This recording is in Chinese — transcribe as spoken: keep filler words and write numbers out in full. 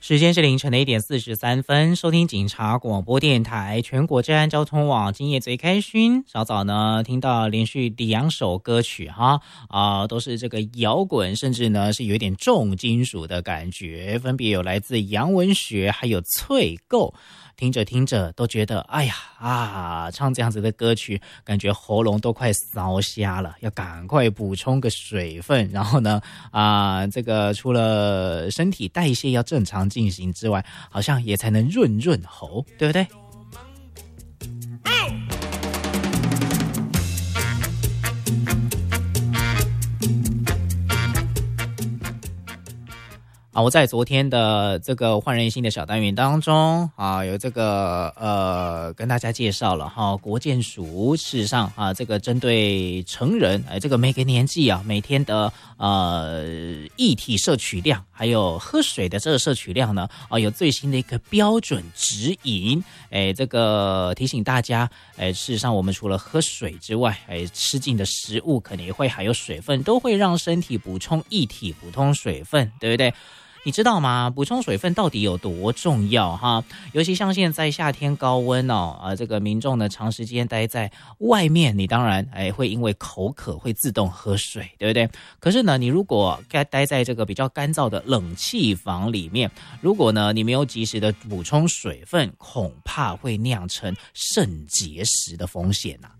时间是凌晨的一点四十三分，收听警察广播电台全国治安交通网，今夜最开心。稍早呢，听到连续两首歌曲哈啊、呃，都是这个摇滚，甚至呢是有一点重金属的感觉，分别有来自杨文学还有翠构。听着听着都觉得，哎呀啊，唱这样子的歌曲，感觉喉咙都快烧瞎了，要赶快补充个水分。然后呢，啊，这个除了身体代谢要正常进行之外，好像也才能润润喉，对不对？啊，我在昨天的这个焕人心的小单元当中啊，有这个呃跟大家介绍了哈，国健署事实上啊，这个针对成人哎这个每个年纪啊每天的呃液体摄取量，还有喝水的这个摄取量呢啊，有最新的一个标准指引，哎这个提醒大家，哎事实上我们除了喝水之外，哎吃进的食物可能也会含有水分，都会让身体补充液体，补充水分，对不对？你知道吗？补充水分到底有多重要哈？尤其像现在夏天高温哦，啊，这个民众呢长时间待在外面，你当然哎会因为口渴会自动喝水，对不对？可是呢，你如果该待在这个比较干燥的冷气房里面，如果呢你没有及时的补充水分，恐怕会酿成肾结石的风险呐、啊。